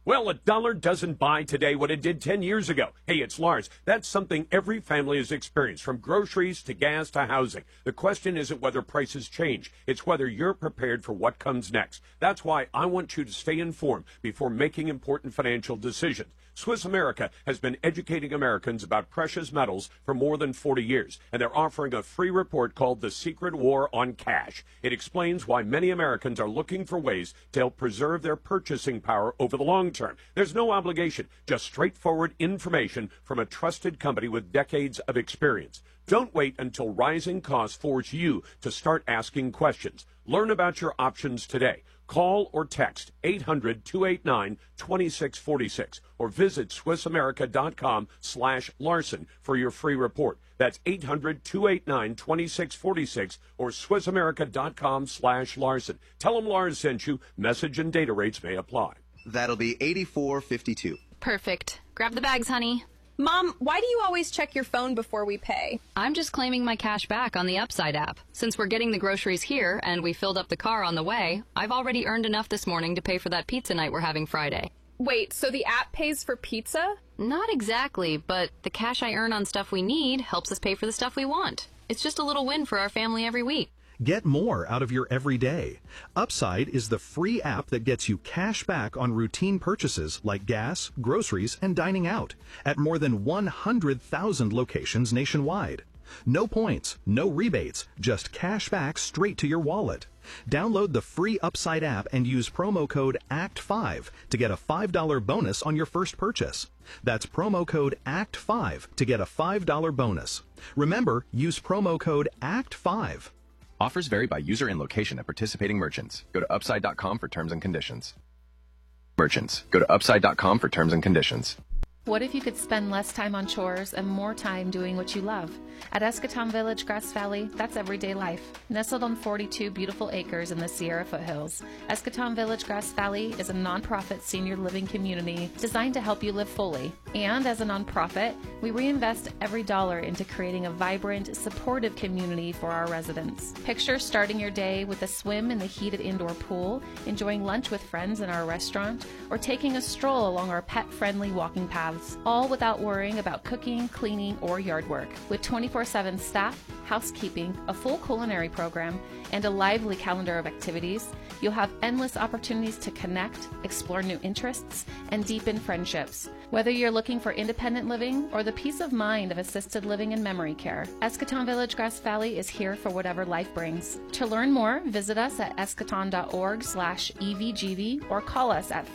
Well, a dollar doesn't buy today what it did 10 years ago. Hey, it's Lars. That's something every family has experienced, from groceries to gas to housing. The question isn't whether prices change. It's whether you're prepared for what comes next. That's why I want you to stay informed before making important financial decisions. Swiss America has been educating Americans about precious metals for more than 40 years, and they're offering a free report called The Secret War on Cash. It explains why many Americans are looking for ways to help preserve their purchasing power over the long term. There's no obligation, just straightforward information from a trusted company with decades of experience. Don't wait until rising costs force you to start asking questions. Learn about your options today. Call or text 800-289-2646 or visit SwissAmerica.com/Larson for your free report. That's 800-289-2646 or SwissAmerica.com/Larson. Tell them Lars sent you. Message and data rates may apply. That'll be $84.52. Perfect. Grab the bags, honey. Mom, why do you always check your phone before we pay? I'm just claiming my cash back on the Upside app. Since we're getting the groceries here and we filled up the car on the way, I've already earned enough this morning to pay for that pizza night we're having Friday. Wait, so the app pays for pizza? Not exactly, but the cash I earn on stuff we need helps us pay for the stuff we want. It's just a little win for our family every week. Get more out of your everyday. Upside is the free app that gets you cash back on routine purchases like gas, groceries, and dining out at more than 100,000 locations nationwide. No points, no rebates, just cash back straight to your wallet. Download the free Upside app and use promo code ACT5 to get a $5 bonus on your first purchase. That's promo code ACT5 to get a $5 bonus. Remember, use promo code ACT5. Offers vary by user and location at participating merchants. Go to upside.com for terms and conditions. Merchants, go to upside.com for terms and conditions. What if you could spend less time on chores and more time doing what you love? At Escatón Village, Grass Valley, that's everyday life. Nestled on 42 beautiful acres in the Sierra foothills, Escatón Village, Grass Valley is a nonprofit senior living community designed to help you live fully. And as a nonprofit, we reinvest every dollar into creating a vibrant, supportive community for our residents. Picture starting your day with a swim in the heated indoor pool, enjoying lunch with friends in our restaurant, or taking a stroll along our pet-friendly walking paths, all without worrying about cooking, cleaning, or yard work. With 24/7 staff, housekeeping, a full culinary program, and a lively calendar of activities, you'll have endless opportunities to connect, explore new interests, and deepen friendships. Whether you're looking for independent living or the peace of mind of assisted living and memory care, Escatón Village, Grass Valley is here for whatever life brings. To learn more, visit us at escaton.org/EVGV or call us at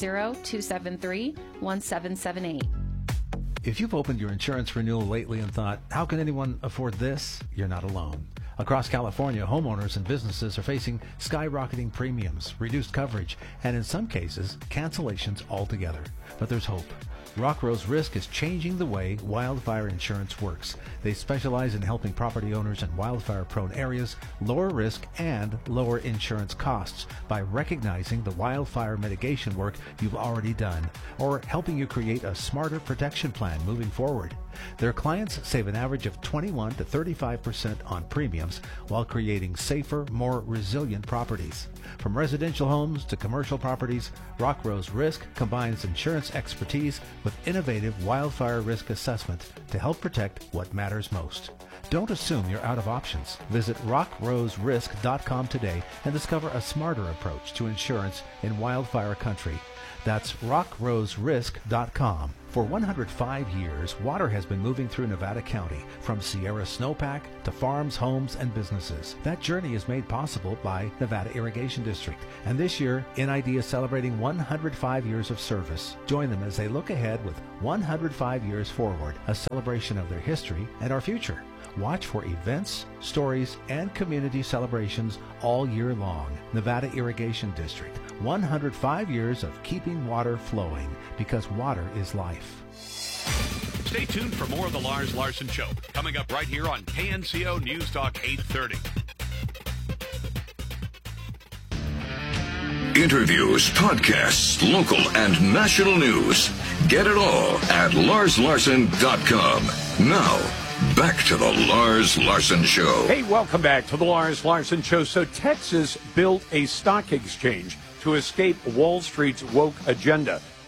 530-273-1778. If you've opened your insurance renewal lately and thought, how can anyone afford this? You're not alone. Across California, homeowners and businesses are facing skyrocketing premiums, reduced coverage, and in some cases, cancellations altogether. But there's hope. Rock Rose Risk is changing the way wildfire insurance works. They specialize in helping property owners in wildfire-prone areas lower risk and lower insurance costs by recognizing the wildfire mitigation work you've already done or helping you create a smarter protection plan moving forward. Their clients save an average of 21 to 35% on premiums while creating safer, more resilient properties. From residential homes to commercial properties, Rock Rose Risk combines insurance expertise with innovative wildfire risk assessment to help protect what matters most. Don't assume you're out of options. Visit rockroserisk.com today and discover a smarter approach to insurance in wildfire country. That's rockroserisk.com. For 105 years, water has been moving through Nevada County, from Sierra Snowpack to farms, homes, and businesses. That journey is made possible by Nevada Irrigation District. And this year, NID is celebrating 105 years of service. Join them as they look ahead with 105 years forward, a celebration of their history and our future. Watch for events, stories, and community celebrations all year long. Nevada Irrigation District, 105 years of keeping water flowing, because water is life. Stay tuned for more of the Lars Larson Show, coming up right here on KNCO News Talk 830. Interviews, podcasts, local and national news. Get it all at LarsLarson.com. Now, back to the Lars Larson Show. Hey, welcome back to the Lars Larson Show. So Texas built a stock exchange to escape Wall Street's woke agenda.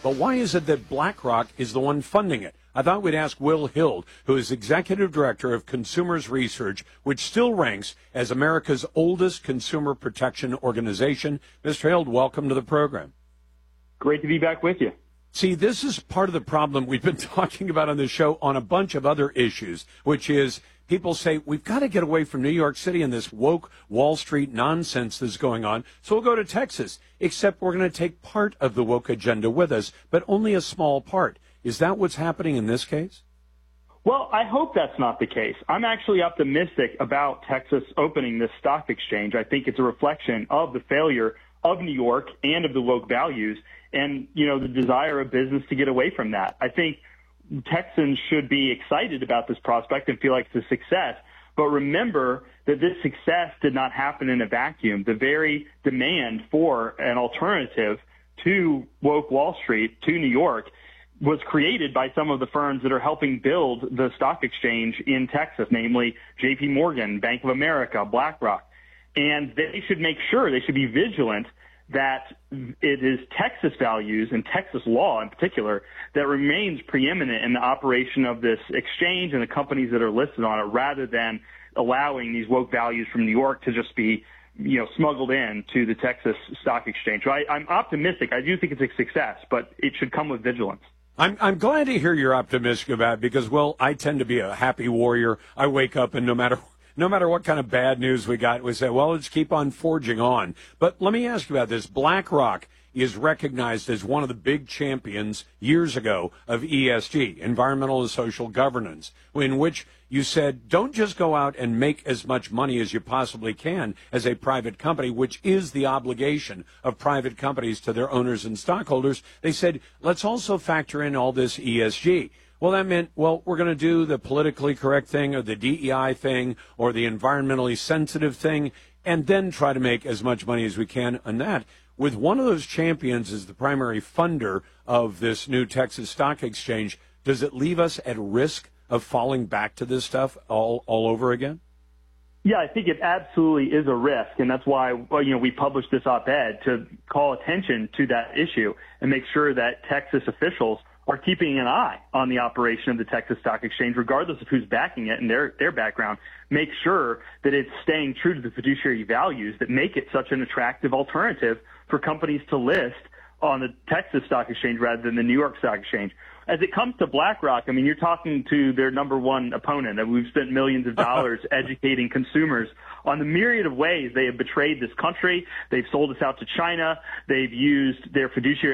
But why is it that BlackRock is the one funding it? I thought we'd ask Will Hild, who is Executive Director of Consumers Research, which still ranks as America's oldest consumer protection organization. Mr. Hild, welcome to the program. Great to be back with you. See, this is part of the problem we've been talking about on the show on a bunch of other issues, which is people say, we've got to get away from New York City and this woke Wall Street nonsense that's going on, so we'll go to Texas, except we're going to take part of the woke agenda with us, but only a small part. Is that what's happening in this case? Well, I hope that's not the case. I'm actually optimistic about Texas opening this stock exchange. I think it's a reflection of the failure of New York and of the woke values and, the desire of business to get away from that. I think Texans should be excited about this prospect and feel like it's a success. But remember that this success did not happen in a vacuum. The very demand for an alternative to woke Wall Street, to New York, was created by some of the firms that are helping build the stock exchange in Texas, namely J.P. Morgan, Bank of America, BlackRock. And they should make sure, they should be vigilant that it is Texas values and Texas law in particular that remains preeminent in the operation of this exchange and the companies that are listed on it, rather than allowing these woke values from New York to just be smuggled in to the Texas stock exchange. So I'm optimistic. I do think it's a success, but it should come with vigilance. I'm glad to hear you're optimistic about it because, well, I tend to be a happy warrior. I wake up and no matter what kind of bad news we got, we say, well, let's keep on forging on. But let me ask you about this. BlackRock is recognized as one of the big champions years ago of ESG, environmental and social governance, in which you said, don't just go out and make as much money as you possibly can as a private company, which is the obligation of private companies to their owners and stockholders. They said, let's also factor in all this ESG. Well, that meant, we're going to do the politically correct thing or the DEI thing or the environmentally sensitive thing and then try to make as much money as we can on that. With one of those champions as the primary funder of this new Texas Stock Exchange, does it leave us at risk of falling back to this stuff all over again? Yeah, I think it absolutely is a risk, and that's why we published this op-ed to call attention to that issue and make sure that Texas officials are keeping an eye on the operation of the Texas Stock Exchange, regardless of who's backing it and their background. Make sure that it's staying true to the fiduciary values that make it such an attractive alternative for companies to list on the Texas Stock Exchange rather than the New York Stock Exchange. As it comes to BlackRock, I mean, you're talking to their number one opponent, and we've spent millions of dollars educating consumers on the myriad of ways they have betrayed this country. They've sold us out to China. They've abused their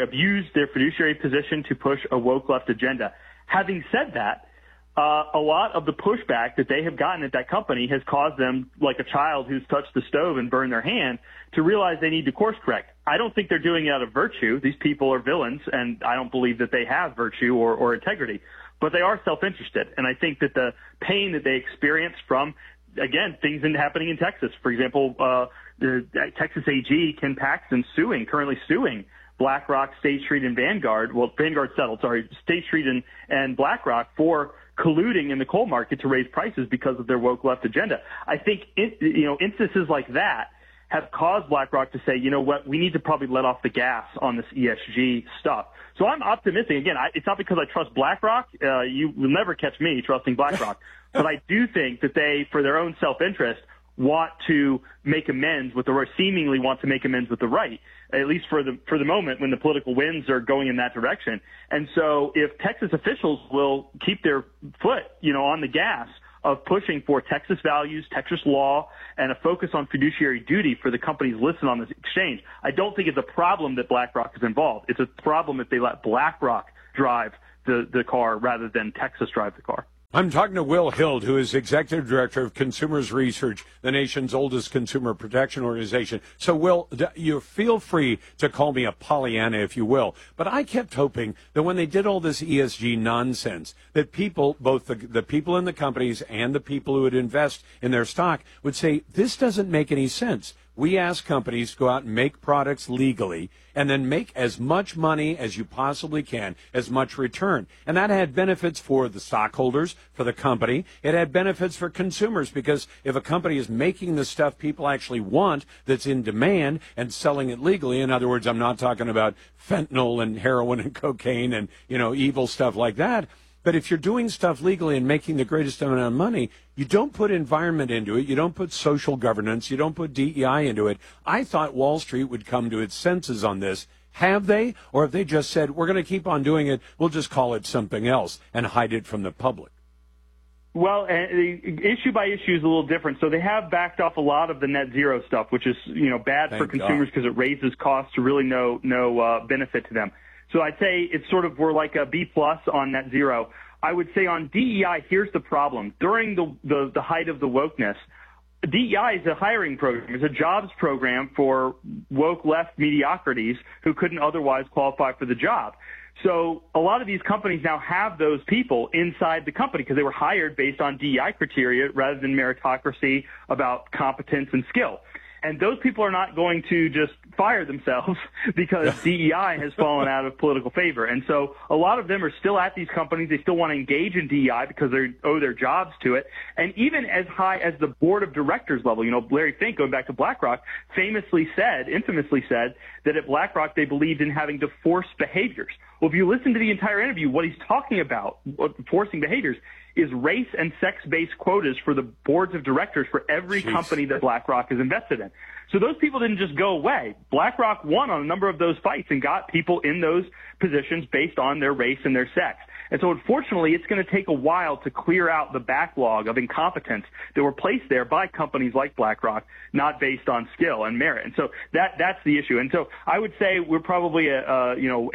fiduciary position to push a woke left agenda. Having said that, a lot of the pushback that they have gotten at that company has caused them, like a child who's touched the stove and burned their hand, to realize they need to course correct. I don't think they're doing it out of virtue. These people are villains, and I don't believe that they have virtue or integrity. But they are self-interested, and I think that the pain that they experience from, again, things happening in Texas. For example, the Texas AG, Ken Paxton, currently suing BlackRock, State Street, and Vanguard. Well, Vanguard settled, State Street and BlackRock for colluding in the coal market to raise prices because of their woke left agenda. I think instances like that have caused BlackRock to say, you know what, we need to probably let off the gas on this ESG stuff. So I'm optimistic. Again, it's not because I trust BlackRock. You will never catch me trusting BlackRock. But I do think that they, for their own self-interest, want to make amends with the right, seemingly want to make amends with the right, at least for the moment when the political winds are going in that direction. And so if Texas officials will keep their foot, on the gas of pushing for Texas values, Texas law, and a focus on fiduciary duty for the companies listed on this exchange, I don't think it's a problem that BlackRock is involved. It's a problem that they let BlackRock drive the car rather than Texas drive the car. I'm talking to Will Hild, who is Executive Director of Consumers Research, the nation's oldest consumer protection organization. So, Will, you feel free to call me a Pollyanna, if you will. But I kept hoping that when they did all this ESG nonsense, that people, both the people in the companies and the people who would invest in their stock, would say, this doesn't make any sense. we asked companies to go out and make products legally and then make as much money as you possibly can, as much return. And that had benefits for the stockholders, for the company. It had benefits for consumers, because if a company is making the stuff people actually want that's in demand and selling it legally, in other words, I'm not talking about fentanyl and heroin and cocaine and, evil stuff like that. But if you're doing stuff legally and making the greatest amount of money, you don't put environment into it. You don't put social governance. You don't put DEI into it. I thought Wall Street would come to its senses on this. Have they? Or have they just said, we're going to keep on doing it, we'll just call it something else and hide it from the public? Well, issue by issue is a little different. So they have backed off a lot of the net zero stuff, which is, bad for consumers because it raises costs to really no benefit to them. So I'd say it's we're like a B+ on net zero. I would say on DEI, here's the problem. During the height of the wokeness, DEI is a hiring program. It's a jobs program for woke left mediocrities who couldn't otherwise qualify for the job. So a lot of these companies now have those people inside the company because they were hired based on DEI criteria rather than meritocracy about competence and skill. And those people are not going to just fire themselves because DEI has fallen out of political favor. And so a lot of them are still at these companies. They still want to engage in DEI because they owe their jobs to it. And even as high as the board of directors level, Larry Fink, going back to BlackRock, infamously said that at BlackRock they believed in having to force behaviors. Well, if you listen to the entire interview, what he's talking about, forcing behaviors, is race and sex-based quotas for the boards of directors for every company that BlackRock is invested in. So those people didn't just go away. BlackRock won on a number of those fights and got people in those positions based on their race and their sex. And so unfortunately, it's going to take a while to clear out the backlog of incompetence that were placed there by companies like BlackRock, not based on skill and merit. And so that's the issue. And so I would say we're probably a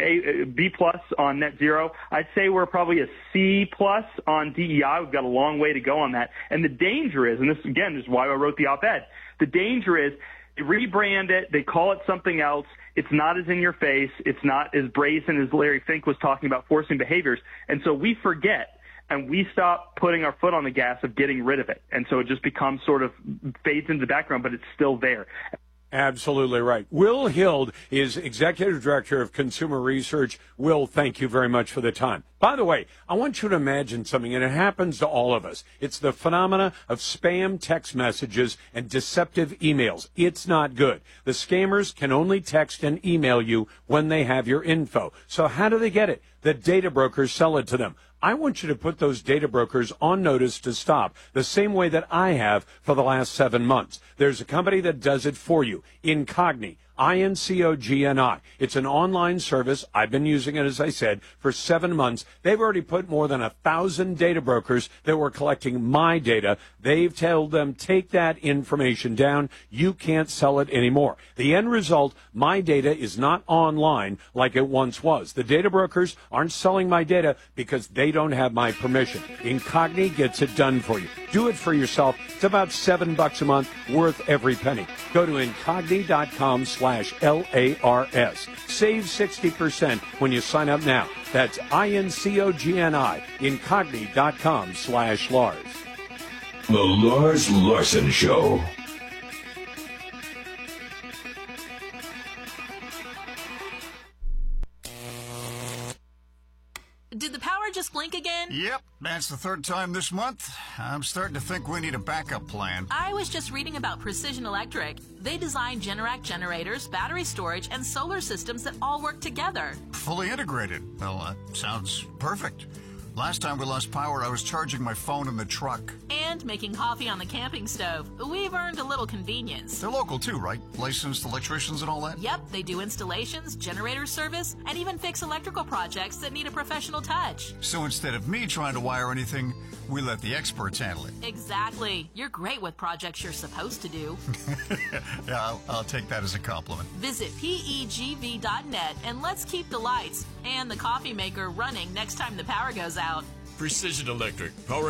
B+ on net zero. I'd say we're probably a C+ on DEI. We've got a long way to go on that. And the danger is, and this again is why I wrote the op-ed, the danger is they rebrand it, they call it something else. It's not as in your face. It's not as brazen as Larry Fink was talking about forcing behaviors. And so we forget and we stop putting our foot on the gas of getting rid of it. And so it just becomes fades into the background, but it's still there. Absolutely right. Will Hild is Executive Director of Consumer Research. Will, thank you very much for the time. By the way, I want you to imagine something, and it happens to all of us. It's the phenomena of spam text messages and deceptive emails. It's not good. The scammers can only text and email you when they have your info. So how do they get it? The data brokers sell it to them. I want you to put those data brokers on notice to stop, the same way that I have for the last 7 months. There's a company that does it for you, Incogni. INCOGNI. It's an online service. I've been using it, as I said, for 7 months. They've already put more than 1,000 data brokers that were collecting my data. They've told them, take that information down. You can't sell it anymore. The end result, my data is not online like it once was. The data brokers aren't selling my data because they don't have my permission. Incogni gets it done for you. Do it for yourself. It's about $7 a month, worth every penny. Go to incogni.com/LARS. Save 60% when you sign up now. That's INCOGNI, incogni.com/Lars. The Lars Larson Show. Did the power just blink again? Yep, that's the third time this month. I'm starting to think we need a backup plan. I was just reading about Precision Electric. They design Generac generators, battery storage, and solar systems that all work together. Fully integrated. Well, sounds perfect. Last time we lost power, I was charging my phone in the truck. And making coffee on the camping stove. We've earned a little convenience. They're local too, right? Licensed electricians and all that? Yep, they do installations, generator service, and even fix electrical projects that need a professional touch. So instead of me trying to wire anything, we let the experts handle it. Exactly. You're great with projects you're supposed to do. Yeah, I'll take that as a compliment. Visit PEGV.net and let's keep the lights and the coffee maker running next time the power goes out. Precision Electric. Power